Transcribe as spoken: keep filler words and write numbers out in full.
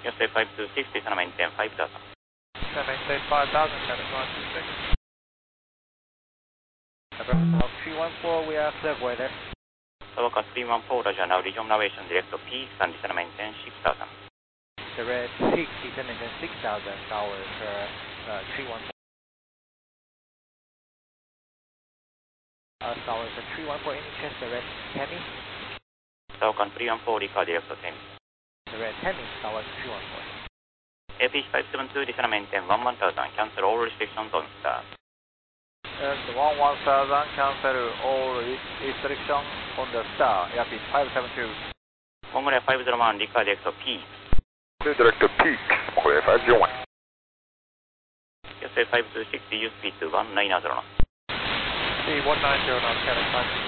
U S A five two six, descend maintain five thousand. Descend maintain five thousand, cabin one two six. November three one four, we are clear weather. Sawaka three one four, Roger, now resume navigation direct to peak and descend maintain six thousand. The red six, descend maintain six thousand, towers uh, uh, three one four. Uh, towers uh, three one four, any chest, the red Hemi. Sawaka three one four, recall direct to Hemi. The red Hemi, towers three one four. A P H five seven two, descend maintain one one thousand, cancel all restrictions on start. And one one thousand, cancel all restrictions on the star, Airpeak five seven two. Mongolia five zero one, recall direct to peak. Clear direct to peak, Mongolia five zero one. U S A five two six, use speed to one nine zero knots. See one nine zero knots, cabin five